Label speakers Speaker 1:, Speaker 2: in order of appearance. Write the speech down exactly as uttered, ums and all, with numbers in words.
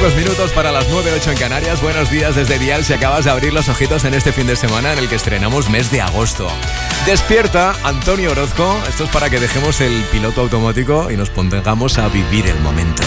Speaker 1: pocos minutos para las nueve ocho en Canarias. Buenos días desde Dial si acabas de abrir los ojitos en este fin de semana en el que estrenamos mes de agosto. Despierta, Antonio Orozco. Esto es para que dejemos el piloto automático y nos pongamos a vivir el momento.